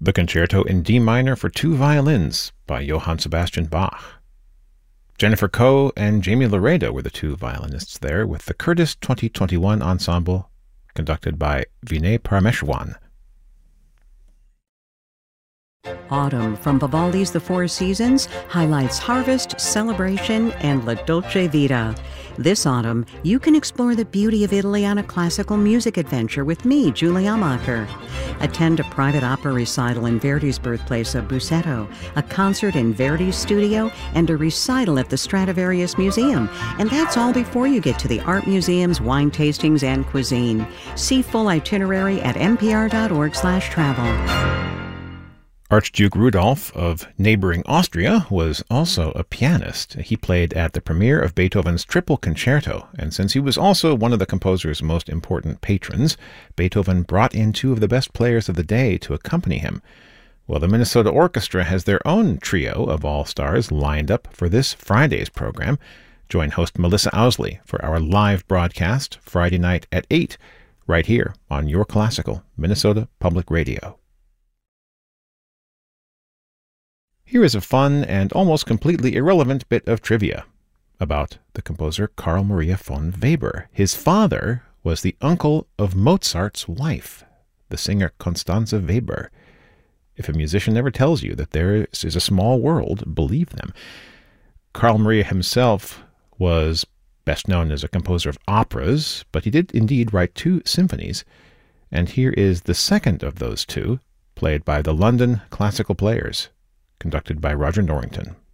The Concerto in D minor for two violins by Johann Sebastian Bach. Jennifer Coe and Jamie Laredo were the two violinists there, with the Curtis 2021 Ensemble, conducted by Vinay Parameshwan. Autumn from Vivaldi's The Four Seasons highlights harvest, celebration, and La Dolce Vita. This autumn, you can explore the beauty of Italy on a classical music adventure with me, Julie Amacher. Attend a private opera recital in Verdi's birthplace of Busseto, a concert in Verdi's studio, and a recital at the Stradivarius Museum. And that's all before you get to the art museums, wine tastings, and cuisine. See full itinerary at npr.org/travel. Archduke Rudolph of neighboring Austria was also a pianist. He played at the premiere of Beethoven's Triple Concerto, and since he was also one of the composer's most important patrons, Beethoven brought in two of the best players of the day to accompany him. Well, the Minnesota Orchestra has their own trio of all-stars lined up for this Friday's program. Join host Melissa Owsley for our live broadcast Friday night at 8, right here on Your Classical, Minnesota Public Radio. Here is a fun and almost completely irrelevant bit of trivia about the composer Carl Maria von Weber. His father was the uncle of Mozart's wife, the singer Constanze Weber. If a musician never tells you that there is a small world, believe them. Carl Maria himself was best known as a composer of operas, but he did indeed write two symphonies, and here is the second of those two, played by the London Classical Players, conducted by Roger Norrington.